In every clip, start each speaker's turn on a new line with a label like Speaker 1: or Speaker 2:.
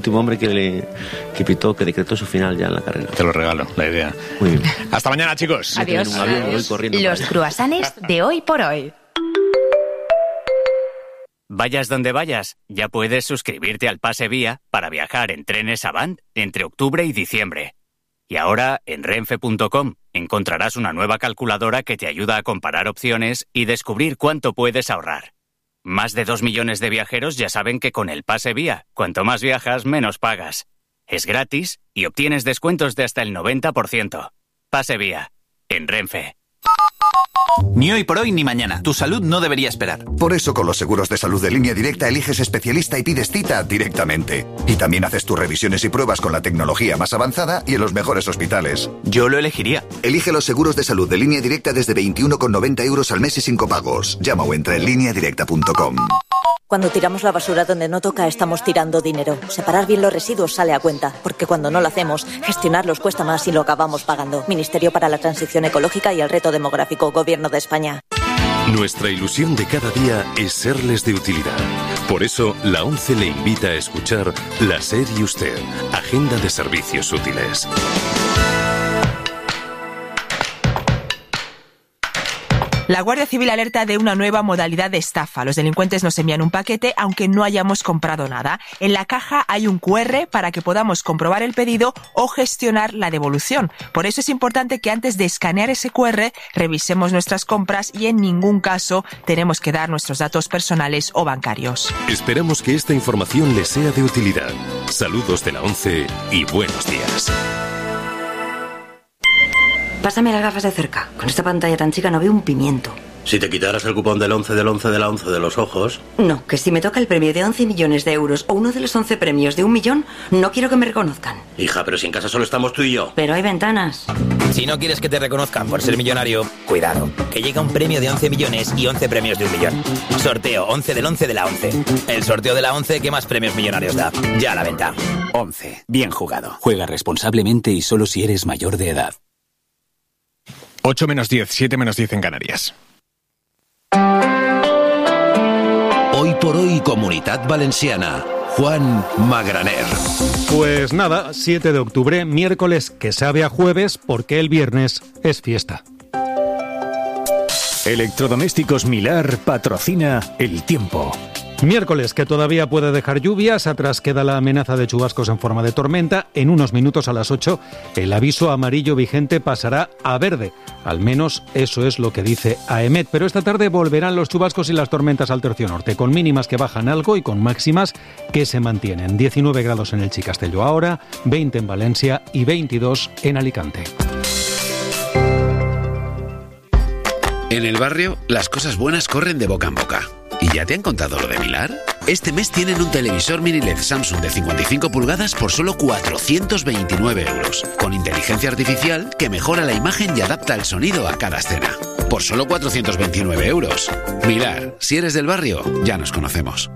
Speaker 1: Último hombre que pitó, que decretó su final ya en la carrera.
Speaker 2: Te lo regalo, la idea.
Speaker 1: Muy bien.
Speaker 2: Hasta mañana, chicos.
Speaker 3: Adiós.
Speaker 1: Voy corriendo
Speaker 3: Los cruasanes de hoy por hoy.
Speaker 4: Vayas donde vayas, ya puedes suscribirte al Pase Vía para viajar en trenes Avant entre octubre y diciembre. Y ahora, en renfe.com, encontrarás una nueva calculadora que te ayuda a comparar opciones y descubrir cuánto puedes ahorrar. Más de 2 millones de viajeros ya saben que con el Pase Vía, cuanto más viajas, menos pagas. Es gratis y obtienes descuentos de hasta el 90%. Pase Vía, en Renfe.
Speaker 5: Ni hoy por hoy ni mañana. Tu salud no debería esperar.
Speaker 6: Por eso con los seguros de salud de Línea Directa eliges especialista y pides cita directamente. Y también haces tus revisiones y pruebas con la tecnología más avanzada y en los mejores hospitales.
Speaker 5: Yo lo elegiría.
Speaker 6: Elige los seguros de salud de Línea Directa desde 21,90 € al mes y sin copagos. Llama o entra en lineadirecta.com.
Speaker 7: Cuando tiramos la basura donde no toca, estamos tirando dinero. Separar bien los residuos sale a cuenta, porque cuando no lo hacemos, gestionarlos cuesta más y lo acabamos pagando. Ministerio para la Transición Ecológica y el Reto Demográfico, Gobierno de España.
Speaker 8: Nuestra ilusión de cada día es serles de utilidad. Por eso, la ONCE le invita a escuchar La SER y Usted, Agenda de Servicios Útiles.
Speaker 9: La Guardia Civil alerta de una nueva modalidad de estafa. Los delincuentes nos envían un paquete aunque no hayamos comprado nada. En la caja hay un QR para que podamos comprobar el pedido o gestionar la devolución. Por eso es importante que antes de escanear ese QR revisemos nuestras compras y en ningún caso tenemos que dar nuestros datos personales o bancarios.
Speaker 8: Esperamos que esta información les sea de utilidad. Saludos de la ONCE y buenos días.
Speaker 10: Pásame las gafas de cerca. Con esta pantalla tan chica no veo un pimiento.
Speaker 11: Si te quitaras el cupón del 11 del 11 de la 11 de los ojos...
Speaker 10: No, que si me toca el premio de 11 millones de euros o uno de los 11 premios de 1 millón, no quiero que me reconozcan.
Speaker 11: Hija, pero si en casa solo estamos tú y yo.
Speaker 10: Pero hay ventanas.
Speaker 12: Si no quieres que te reconozcan por ser millonario, cuidado, que llega un premio de 11 millones y 11 premios de 1 millón. Sorteo 11 del 11 de la 11. El sorteo de la 11 que más premios millonarios da. Ya a la venta.
Speaker 13: 11. Bien jugado. Juega responsablemente y solo si eres mayor de edad.
Speaker 2: 8 menos 10, 7 menos 10 en Canarias.
Speaker 14: Hoy por hoy, Comunitat Valenciana. Juan Magraner.
Speaker 15: Pues nada, 7 de octubre, miércoles que sabe a jueves porque el viernes es fiesta.
Speaker 13: Electrodomésticos Milar patrocina El Tiempo.
Speaker 15: Miércoles, que todavía puede dejar lluvias, atrás queda la amenaza de chubascos en forma de tormenta. En unos minutos a las 8, el aviso amarillo vigente pasará a verde. Al menos eso es lo que dice AEMET. Pero esta tarde volverán los chubascos y las tormentas al tercio norte, con mínimas que bajan algo y con máximas que se mantienen. 19 grados en Elche y Castelló ahora, 20 en Valencia y 22 en Alicante.
Speaker 14: En el barrio, las cosas buenas corren de boca en boca. ¿Y ya te han contado lo de Milar? Este mes tienen un televisor mini LED Samsung de 55 pulgadas por solo 429 €, con inteligencia artificial que mejora la imagen y adapta el sonido a cada escena. Por solo 429 €. Milar, si eres del barrio, ya nos conocemos.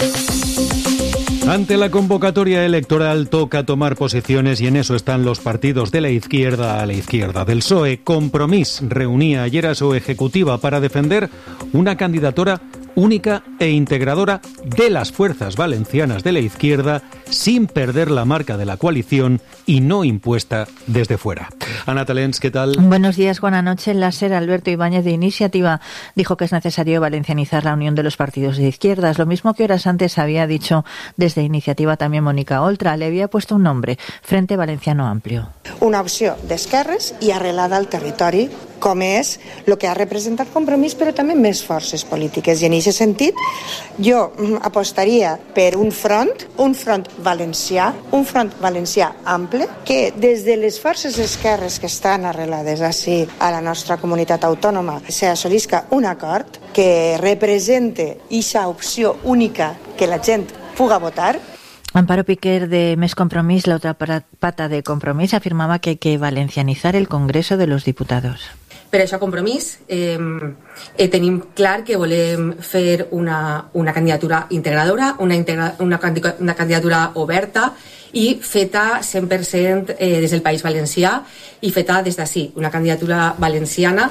Speaker 15: Ante la convocatoria electoral toca tomar posiciones y en eso están los partidos de la izquierda a la izquierda del PSOE. Compromís reunía ayer a su ejecutiva para defender una candidatura única e integradora de las fuerzas valencianas de la izquierda sin perder la marca de la coalición y no impuesta desde fuera. Ana Talens, ¿qué tal?
Speaker 16: Buenos días, Juan. Anoche en la SER, Alberto Ibáñez de Iniciativa dijo que es necesario valencianizar la unión de los partidos de izquierdas, lo mismo que horas antes había dicho desde Iniciativa también Mónica Oltra. Le había puesto un nombre, Frente Valenciano Amplio.
Speaker 17: Una opció d'esquerres i arrelada al territori, com és el que ha representat Compromís, però també més forces polítiques. I en aquest sentit, jo apostaria per un front valencià ample, que des de les forces esquerres que estan arrelades així a la nostra comunitat autònoma s'assolisca un acord que represente aquesta opció única que la gent puga votar.
Speaker 16: Amparo Piquer de Més Compromís, la otra pata de Compromís, afirmaba que hay que valencianizar el Congreso de los Diputados.
Speaker 18: Per això, Compromís, tenim clar que volem fer una candidatura integradora, una candidatura oberta i feta 100% des del País Valencià i feta des d'ací, una candidatura valenciana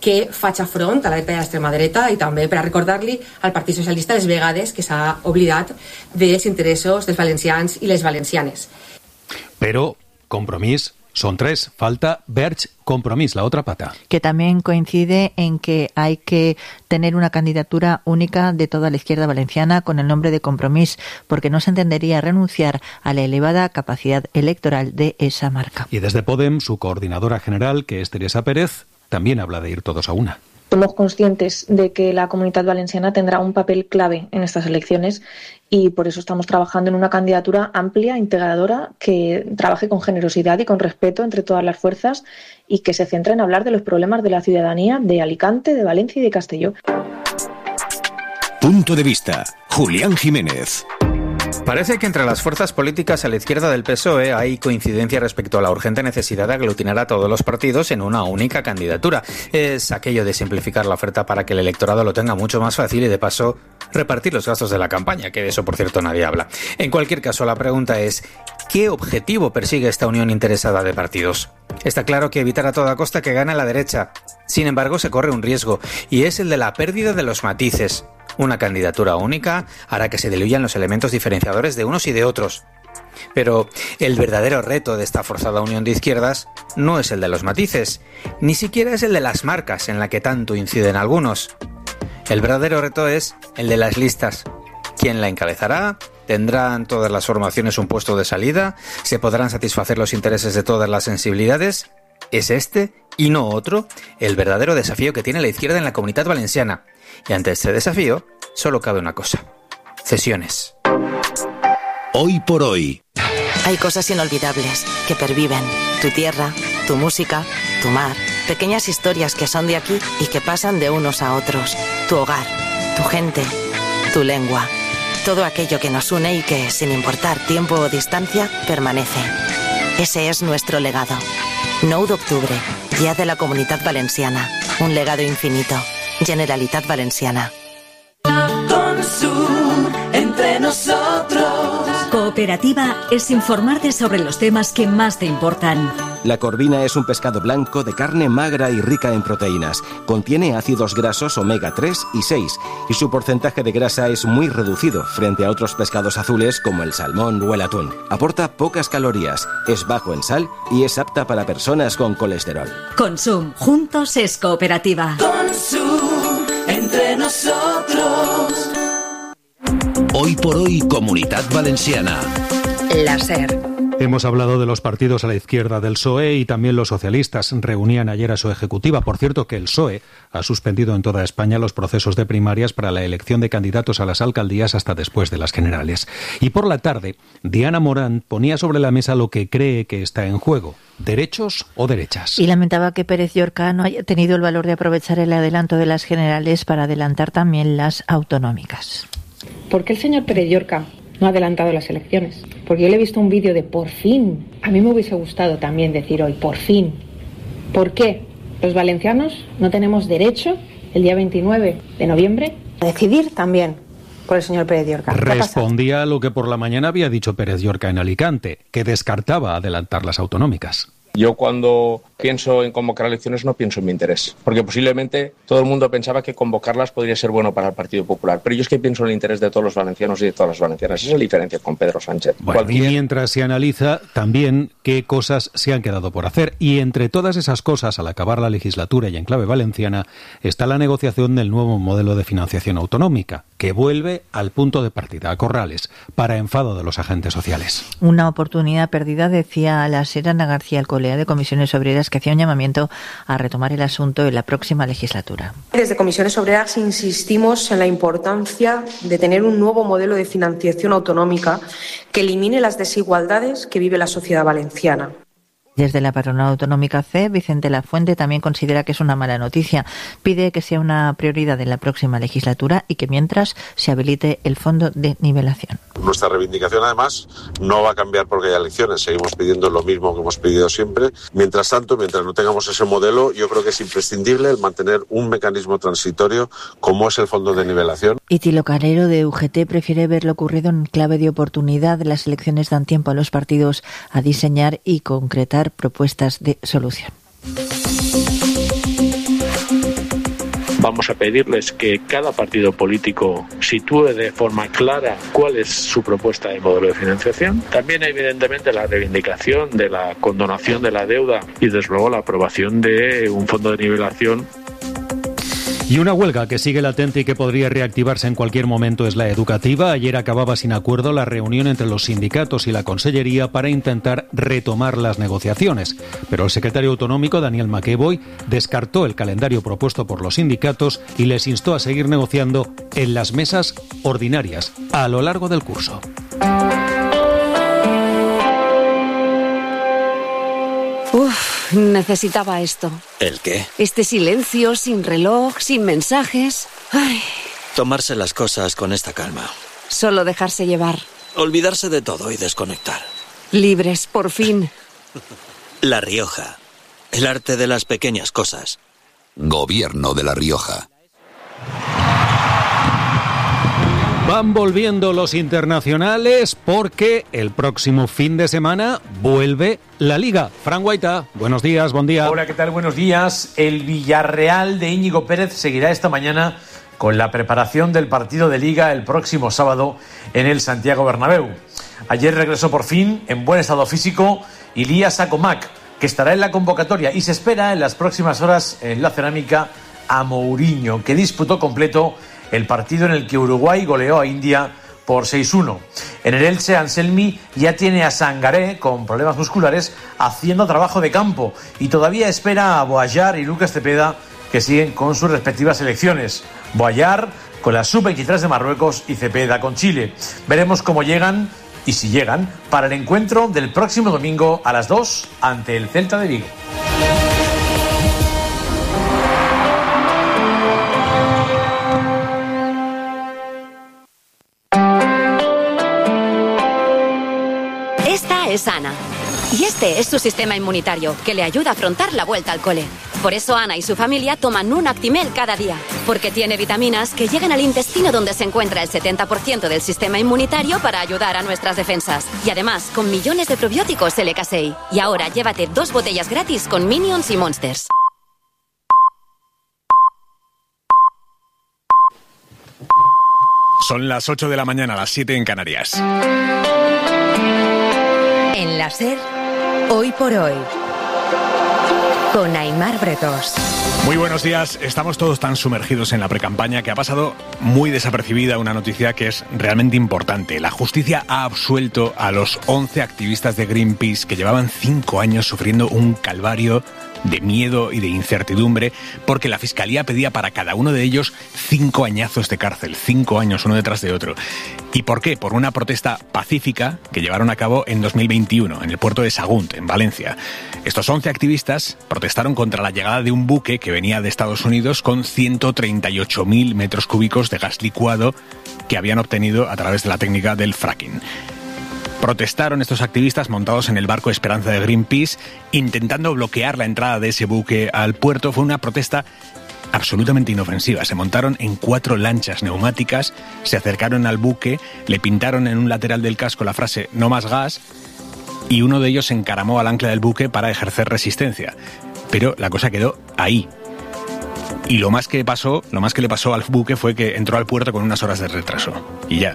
Speaker 18: que faig front a la dreta i a l'extrema dreta, i també per a recordar-li al Partit Socialista les vegades que s'ha oblidat dels interessos dels valencians i les valencianes.
Speaker 15: Pero Compromís son 3. Falta Verge Compromís, la otra pata.
Speaker 16: Que también coincide en que hay que tener una candidatura única de toda la izquierda valenciana con el nombre de Compromís, porque no se entendería renunciar a la elevada capacidad electoral de esa marca.
Speaker 15: Y desde Podem, su coordinadora general, que es Teresa Pérez, también habla de ir todos a una.
Speaker 19: Somos conscientes de que la Comunitat Valenciana tendrá un papel clave en estas elecciones y por eso estamos trabajando en una candidatura amplia, integradora, que trabaje con generosidad y con respeto entre todas las fuerzas y que se centre en hablar de los problemas de la ciudadanía de Alicante, de Valencia y de Castelló.
Speaker 20: Punto de vista. Julián Jiménez.
Speaker 21: Parece que entre las fuerzas políticas a la izquierda del PSOE hay coincidencia respecto a la urgente necesidad de aglutinar a todos los partidos en una única candidatura. Es aquello de simplificar la oferta para que el electorado lo tenga mucho más fácil y, de paso, repartir los gastos de la campaña, que de eso, por cierto, nadie habla. En cualquier caso, la pregunta es, ¿qué objetivo persigue esta unión interesada de partidos? Está claro que evitar a toda costa que gane la derecha. Sin embargo, se corre un riesgo, y es el de la pérdida de los matices. Una candidatura única hará que se diluyan los elementos diferenciadores de unos y de otros. Pero el verdadero reto de esta forzada unión de izquierdas no es el de los matices, ni siquiera es el de las marcas en la que tanto inciden algunos. El verdadero reto es el de las listas. ¿Quién la encabezará? ¿Tendrán todas las formaciones un puesto de salida? ¿Se podrán satisfacer los intereses de todas las sensibilidades? Es este, y no otro, el verdadero desafío que tiene la izquierda en la Comunitat Valenciana. Y ante este desafío, solo cabe una cosa: cesiones.
Speaker 20: Hoy por hoy.
Speaker 22: Hay cosas inolvidables que perviven. Tu tierra, tu música, tu mar. Pequeñas historias que son de aquí y que pasan de unos a otros. Tu hogar, tu gente, tu lengua. Todo aquello que nos une y que, sin importar tiempo o distancia, permanece. Ese es nuestro legado. 9 d'octubre, Día de la Comunitat Valenciana. Un legado infinito. Generalitat Valenciana.
Speaker 23: Consum, entre nosotros. Cooperativa es informarte sobre los temas que más te importan.
Speaker 24: La corvina es un pescado blanco de carne magra y rica en proteínas. Contiene ácidos grasos omega 3 y 6 y su porcentaje de grasa es muy reducido frente a otros pescados azules como el salmón o el atún. Aporta pocas calorías, es bajo en sal y es apta para personas con colesterol.
Speaker 23: Consum, juntos es cooperativa. Consum, entre nosotros.
Speaker 20: Hoy por hoy, Comunitat Valenciana.
Speaker 3: La SER.
Speaker 15: Hemos hablado de los partidos a la izquierda del PSOE y también los socialistas reunían ayer a su ejecutiva. Por cierto, que el PSOE ha suspendido en toda España los procesos de primarias para la elección de candidatos a las alcaldías hasta después de las generales. Y por la tarde, Diana Morán ponía sobre la mesa lo que cree que está en juego: derechos o derechas.
Speaker 16: Y lamentaba que Pérez Llorca no haya tenido el valor de aprovechar el adelanto de las generales para adelantar también las autonómicas.
Speaker 19: ¿Por qué el señor Pérez Llorca no ha adelantado las elecciones? Porque yo le he visto un vídeo de por fin. A mí me hubiese gustado también decir hoy, por fin. ¿Por qué? Los valencianos no tenemos derecho el día 29 de noviembre a decidir también por el señor Pérez Llorca.
Speaker 15: Respondía a lo que por la mañana había dicho Pérez Llorca en Alicante, que descartaba adelantar las autonómicas.
Speaker 25: Yo cuando pienso en convocar elecciones no pienso en mi interés, porque posiblemente todo el mundo pensaba que convocarlas podría ser bueno para el Partido Popular, pero yo es que pienso en el interés de todos los valencianos y de todas las valencianas. Esa es la diferencia con Pedro Sánchez.
Speaker 15: Bueno, y mientras se analiza también qué cosas se han quedado por hacer, y entre todas esas cosas, al acabar la legislatura y en clave valenciana, está la negociación del nuevo modelo de financiación autonómica, que vuelve al punto de partida, a Corrales, para enfado de los agentes sociales.
Speaker 16: Una oportunidad perdida, decía la SER Ana García Alcolea de Comisiones Obreras, que hacía un llamamiento a retomar el asunto en la próxima legislatura.
Speaker 26: Desde Comisiones Obreras insistimos en la importancia de tener un nuevo modelo de financiación autonómica que elimine las desigualdades que vive la sociedad valenciana.
Speaker 16: Desde la patronal autonómica C, Vicente Lafuente también considera que es una mala noticia. Pide que sea una prioridad en la próxima legislatura y que mientras se habilite el fondo de nivelación.
Speaker 27: Nuestra reivindicación, además, no va a cambiar porque haya elecciones. Seguimos pidiendo lo mismo que hemos pedido siempre. Mientras tanto, mientras no tengamos ese modelo, yo creo que es imprescindible el mantener un mecanismo transitorio como es el fondo de nivelación.
Speaker 16: Y Tilo Calero, de UGT, prefiere ver lo ocurrido en clave de oportunidad. Las elecciones dan tiempo a los partidos a diseñar y concretar propuestas de solución.
Speaker 1: Vamos a pedirles que cada partido político sitúe de forma clara cuál es su propuesta de modelo de financiación. También, evidentemente, la reivindicación de la condonación de la deuda y, desde luego, la aprobación de un fondo de nivelación.
Speaker 15: Y una huelga que sigue latente y que podría reactivarse en cualquier momento es la educativa. Ayer acababa sin acuerdo la reunión entre los sindicatos y la Consellería para intentar retomar las negociaciones. Pero el secretario autonómico, Daniel McEvoy, descartó el calendario propuesto por los sindicatos y les instó a seguir negociando en las mesas ordinarias a lo largo del curso.
Speaker 4: Necesitaba esto.
Speaker 5: ¿El qué?
Speaker 4: Este silencio, sin reloj, sin mensajes. Ay.
Speaker 5: Tomarse las cosas con esta calma.
Speaker 4: Solo dejarse llevar.
Speaker 5: Olvidarse de todo y desconectar.
Speaker 4: Libres, por fin.
Speaker 5: La Rioja. El arte de las pequeñas cosas.
Speaker 20: Gobierno de La Rioja.
Speaker 15: Van volviendo los internacionales porque el próximo fin de semana vuelve la Liga. Fran Guaita, buenos días, buen día.
Speaker 6: Hola, ¿qué tal? Buenos días. El Villarreal de Íñigo Pérez seguirá esta mañana con la preparación del partido de Liga el próximo sábado en el Santiago Bernabéu. Ayer regresó por fin, en buen estado físico, Ilías Acomac, que estará en la convocatoria y se espera en las próximas horas en la Cerámica a Mourinho, que disputó completo el partido en el que Uruguay goleó a India por 6-1. En el Elche, Anselmi ya tiene a Sangaré, con problemas musculares, haciendo trabajo de campo y todavía espera a Boayar y Lucas Cepeda, que siguen con sus respectivas selecciones. Boayar con la Sub-23 de Marruecos y Cepeda con Chile. Veremos cómo llegan, y si llegan, para el encuentro del próximo domingo a las 2 ante el Celta de Vigo.
Speaker 23: Es Ana. Y este es su sistema inmunitario, que le ayuda a afrontar la vuelta al cole. Por eso Ana y su familia toman un Actimel cada día, porque tiene vitaminas que llegan al intestino donde se encuentra el 70% del sistema inmunitario para ayudar a nuestras defensas. Y además, con millones de probióticos LK6. Y ahora llévate 2 botellas gratis con Minions y Monsters.
Speaker 2: Son las 8 de la mañana, las 7 en Canarias.
Speaker 3: En la SER, Hoy por Hoy, con Aimar Bretos.
Speaker 2: Muy buenos días. Estamos todos tan sumergidos en la precampaña que ha pasado muy desapercibida una noticia que es realmente importante. La justicia ha absuelto a los 11 activistas de Greenpeace que llevaban 5 años sufriendo un calvario de miedo y de incertidumbre, porque la Fiscalía pedía para cada uno de ellos 5 añazos de cárcel, 5 años uno detrás de otro. ¿Y por qué? Por una protesta pacífica que llevaron a cabo en 2021 en el puerto de Sagunt, en Valencia. Estos 11 activistas protestaron contra la llegada de un buque que venía de Estados Unidos con 138.000 metros cúbicos de gas licuado que habían obtenido a través de la técnica del fracking. Protestaron estos activistas montados en el barco Esperanza de Greenpeace, intentando bloquear la entrada de ese buque al puerto. Fue una protesta absolutamente inofensiva. Se montaron en 4 lanchas neumáticas, se acercaron al buque, le pintaron en un lateral del casco la frase "no más gas", y uno de ellos se encaramó al ancla del buque para ejercer resistencia. Pero la cosa quedó ahí. Y lo más que le pasó al buque fue que entró al puerto con unas horas de retraso. Y ya.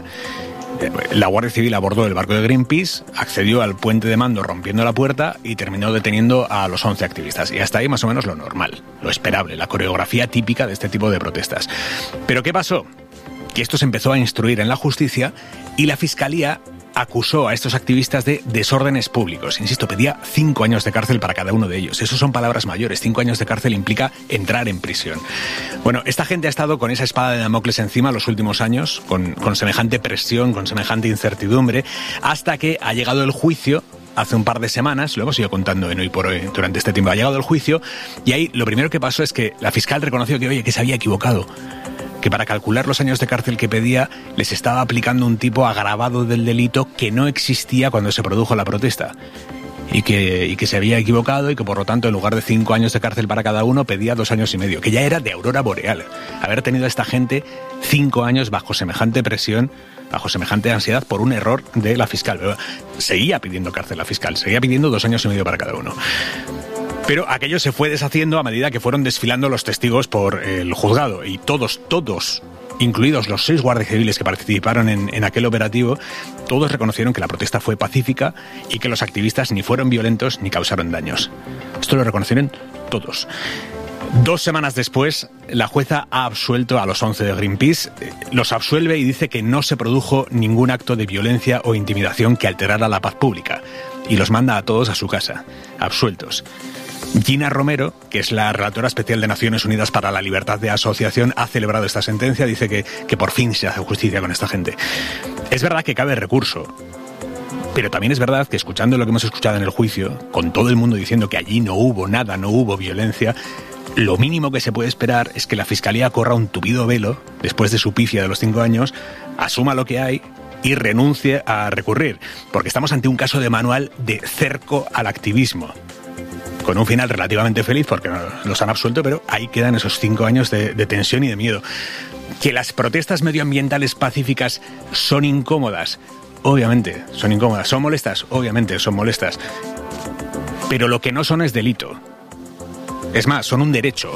Speaker 2: La Guardia Civil abordó el barco de Greenpeace, accedió al puente de mando rompiendo la puerta y terminó deteniendo a los 11 activistas. Y hasta ahí más o menos lo normal, lo esperable, la coreografía típica de este tipo de protestas. ¿Pero qué pasó? Que esto se empezó a instruir en la justicia y la Fiscalía acusó a estos activistas de desórdenes públicos. Insisto, pedía 5 años de cárcel para cada uno de ellos. Eso son palabras mayores. 5 años de cárcel implica entrar en prisión. Bueno, esta gente ha estado con esa espada de Damocles encima los últimos años, con semejante presión, con semejante incertidumbre, hasta que ha llegado el juicio. Hace un par de semanas, lo hemos ido contando en Hoy por Hoy durante este tiempo, ha llegado el juicio y ahí lo primero que pasó es que la fiscal reconoció que se había equivocado, que para calcular los años de cárcel que pedía les estaba aplicando un tipo agravado del delito que no existía cuando se produjo la protesta. Y que se había equivocado y que por lo tanto en lugar de 5 años de cárcel para cada uno pedía 2 años y medio, que ya era de aurora boreal. Haber tenido a esta gente 5 años bajo semejante presión, bajo semejante ansiedad por un error de la fiscal. Pero seguía pidiendo cárcel la fiscal, seguía pidiendo 2 años y medio para cada uno. Pero aquello se fue deshaciendo a medida que fueron desfilando los testigos por el juzgado, y todos, incluidos los 6 guardias civiles que participaron en aquel operativo, todos reconocieron que la protesta fue pacífica y que los activistas ni fueron violentos ni causaron daños. Esto lo reconocieron todos. 2 semanas después, la jueza ha absuelto a los 11 de Greenpeace, los absuelve y dice que no se produjo ningún acto de violencia o intimidación que alterara la paz pública, y los manda a todos a su casa, absueltos. Gina Romero, que es la relatora especial de Naciones Unidas para la Libertad de Asociación, ha celebrado esta sentencia, dice que por fin se hace justicia con esta gente. Es verdad que cabe recurso, pero también es verdad que, escuchando lo que hemos escuchado en el juicio, con todo el mundo diciendo que allí no hubo nada, no hubo violencia, lo mínimo que se puede esperar es que la Fiscalía corra un tupido velo, después de su pifia de los 5 años, asuma lo que hay y renuncie a recurrir, porque estamos ante un caso de manual de cerco al activismo, con un final relativamente feliz porque los han absuelto, pero ahí quedan esos 5 años de tensión y de miedo. Que las protestas medioambientales pacíficas son incómodas, obviamente son incómodas. ¿Son molestas? Obviamente son molestas. Pero lo que no son es delito. Es más, son un derecho.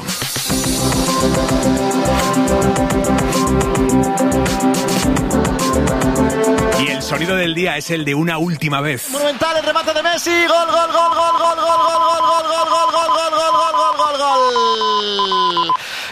Speaker 2: Y el sonido del día es el de una última vez.
Speaker 7: Monumental, el remate de Messi, gol, gol, gol, gol, gol, gol, gol, gol, gol, gol, gol, gol, gol, gol, gol, gol, gol,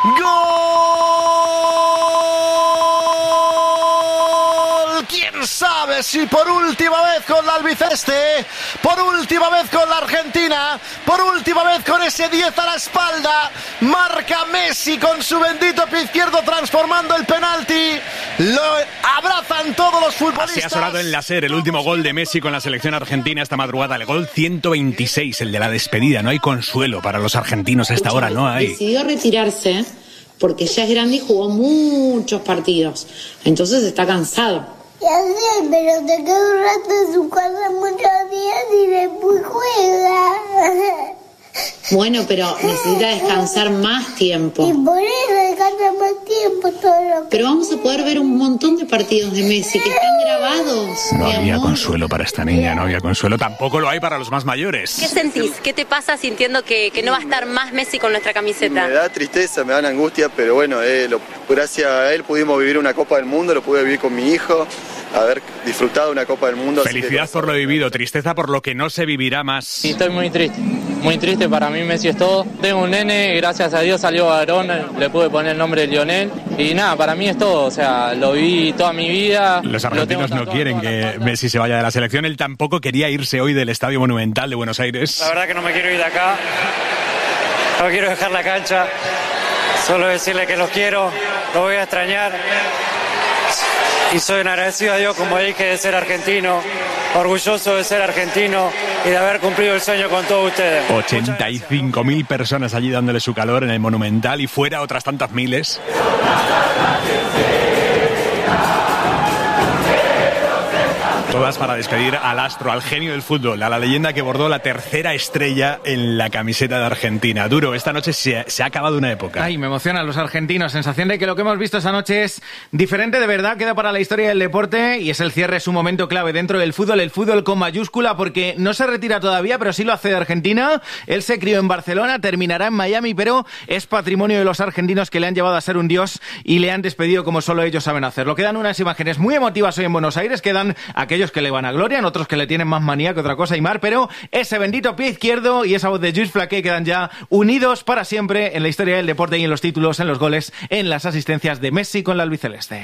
Speaker 7: gol. ¿Quién sabe si por última vez con la albiceleste, por última vez con la Argentina, por última vez con ese 10 a la espalda, marca Messi con su bendito pie izquierdo transformando el penalti? Lo abrazan todos los futbolistas.
Speaker 2: Así ha sonado en la SER el último gol de Messi con la selección argentina esta madrugada, el gol 126, el de la despedida. No hay consuelo para los argentinos a esta hora, no hay.
Speaker 8: Decidió retirarse porque ya es grande y jugó muchos partidos, entonces está cansado.
Speaker 9: Ya sé, pero te queda un rato en su casa muchos días y después juega.
Speaker 8: Bueno, pero necesita descansar más tiempo.
Speaker 9: Y por eso descansa más tiempo todo lo que...
Speaker 8: Pero vamos a poder ver un montón de partidos de Messi que están grabados.
Speaker 2: No había consuelo para esta niña, no había consuelo. Tampoco lo hay para los más mayores.
Speaker 10: ¿Qué sentís? ¿Qué te pasa sintiendo que no va a estar más Messi con nuestra camiseta?
Speaker 11: Me da tristeza, me da angustia, pero bueno, gracias a él pudimos vivir una Copa del Mundo, lo pude vivir con mi hijo, haber disfrutado una Copa del Mundo.
Speaker 2: Felicidad por lo vivido, tristeza por lo que no se vivirá más.
Speaker 12: Sí, estoy muy triste, para mí Messi es todo. Tengo un nene, gracias a Dios salió varón, le pude poner el nombre de Lionel y nada, para mí es todo, o sea, lo viví toda mi vida.
Speaker 2: Los argentinos no quieren que Messi se vaya de la selección, él tampoco quería irse hoy del Estadio Monumental de Buenos Aires.
Speaker 13: La verdad que no me quiero ir de acá, no quiero dejar la cancha, solo decirle que los quiero, los voy a extrañar. Y soy un agradecido a Dios, como dije, de ser argentino, orgulloso de ser argentino y de haber cumplido el sueño con todos ustedes.
Speaker 2: 85.000 personas allí dándole su calor en el Monumental y fuera otras tantas miles. Todas para despedir al astro, al genio del fútbol, a la leyenda que bordó la 3ª estrella en la camiseta de Argentina. Duro, esta noche se ha acabado una época.
Speaker 28: Ay, me emocionan los argentinos. Sensación de que lo que hemos visto esta noche es diferente de verdad, queda para la historia del deporte y es el cierre, es un momento clave dentro del fútbol, el fútbol con mayúscula, porque no se retira todavía, pero sí lo hace de Argentina. Él se crió en Barcelona, terminará en Miami, pero es patrimonio de los argentinos que le han llevado a ser un dios y le han despedido como solo ellos saben hacerlo. Quedan unas imágenes muy emotivas hoy en Buenos Aires, quedan aquellos que le van a gloria, otros que le tienen más manía que otra cosa, Aimar, pero ese bendito pie izquierdo y esa voz de Lluís Flaqué quedan ya unidos para siempre en la historia del deporte y en los títulos, en los goles, en las asistencias de Messi con la albiceleste.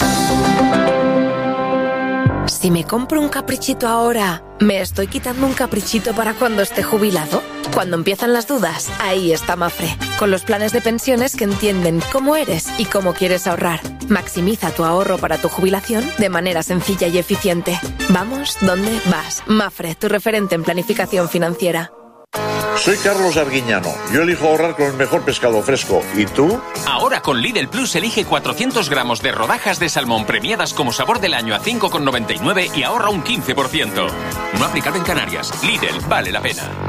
Speaker 29: Si me compro un caprichito ahora, ¿me estoy quitando un caprichito para cuando esté jubilado? Cuando empiezan las dudas, ahí está Mafre, con los planes de pensiones que entienden cómo eres y cómo quieres ahorrar. Maximiza tu ahorro para tu jubilación de manera sencilla y eficiente. Vamos, ¿dónde vas? Mafre, tu referente en planificación financiera.
Speaker 30: Soy Carlos Arguiñano. Yo elijo ahorrar con el mejor pescado fresco. ¿Y tú?
Speaker 31: Ahora con Lidl Plus elige 400 gramos de rodajas de salmón premiadas como sabor del año a 5,99 y ahorra un 15%. No aplicado en Canarias. Lidl, vale la pena.